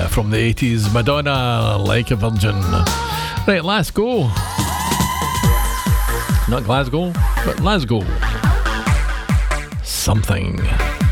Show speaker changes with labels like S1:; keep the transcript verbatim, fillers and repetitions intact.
S1: from the eighties. Madonna, Like a Virgin. Right, let's go. Not Glasgow, but let's go. Something.